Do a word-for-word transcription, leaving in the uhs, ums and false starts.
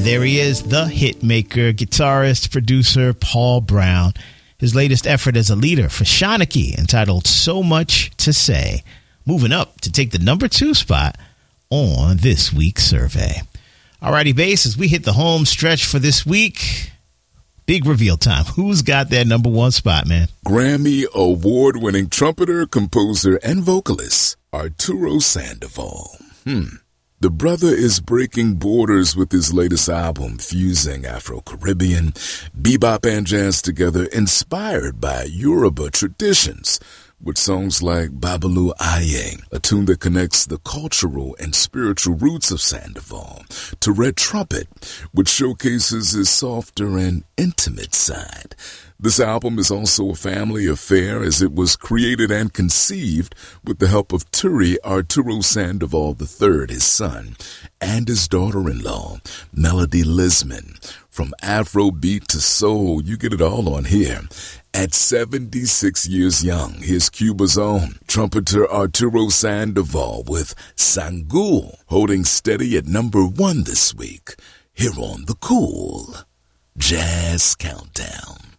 There he is, the hit maker, guitarist, producer, Paul Brown. His latest effort as a leader for Shanachie, entitled So Much to Say, moving up to take the number two spot on this week's survey. Alrighty, bass, as we hit the home stretch for this week, big reveal time. Who's got that number one spot, man? Grammy award-winning trumpeter, composer, and vocalist, Arturo Sandoval. Hmm. The brother is breaking borders with his latest album, fusing Afro-Caribbean, bebop, and jazz together, inspired by Yoruba traditions, with songs like Babalu Aye, a tune that connects the cultural and spiritual roots of Sandoval, to Red Trumpet, which showcases his softer and intimate side. This album is also a family affair, as it was created and conceived with the help of Turi Arturo Sandoval the third, his son, and his daughter-in-law, Melody Lisman. From Afrobeat to soul, you get it all on here. At seventy-six years young, here's Cuba's own trumpeter Arturo Sandoval with Sangul, holding steady at number one this week, here on the Cool Jazz Countdown.